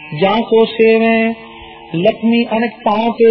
जाको सेवे लक्ष्मी अनेक पात।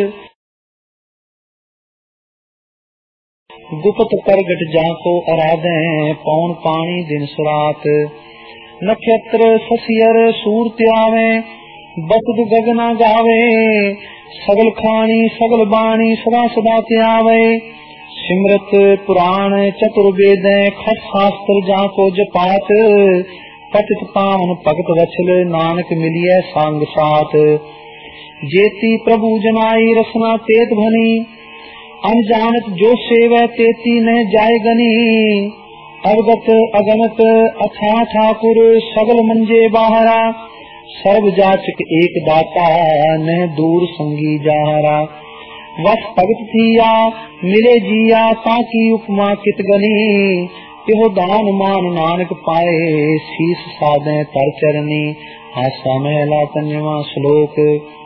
गुप्त प्रगट जाको आराधे पौन पानी दिन सुरात। नक्षत्र ससियर सूरत आवे बसद गगना गावे। सगल खानी सगल बाणी सदा सदा त्यावे। सिमरत पुराण चतुर्वेद खट शास्त्र जाको जपात। पतित पावन भगत वचल नानक मिलिए संग साथ। जेती प्रभु जनाई रसना तेत भनी। अनजानत जो सेवै तेती न जाय गनी। अवगत अगनत अथा ठाकुर सगल मंजे बाहरा। सर्व जाचक एक दाता न दूर संगी जाहरा। वस भगत थिया मिले जिया ताकि उपमा कित गनी। तिहो दान मान नानक पाए शीस साधे तर चरनी। हासा महला तन्यवा श्लोक।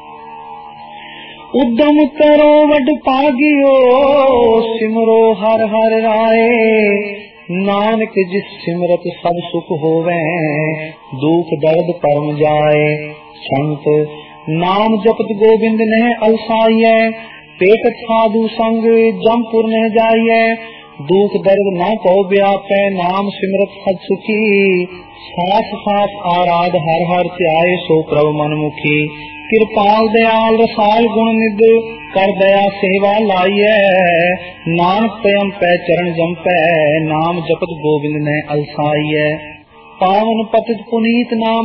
उद्यम करो वड पागियो सिमरो हर हर राय। नानक जिस सिमरत सब सुख होवे दुख दर्द परम जाए। संत नाम जपत गोविंद ने अलसाइए। पेट साधु संग जमपुर न जाइए। दुख दर्द न को व्यापे नाम सिमरत सद सुखी। सास सास आराध हर हर त्याय सो प्रभु मनमुखी। कृपाल दयाल रसाल गुण निध कर दया सेवा लाइए। नानक प्रेम पै चरण जमपै नाम जपत गोविंद ने अलसाइए। पावन पतित पुनीत नाम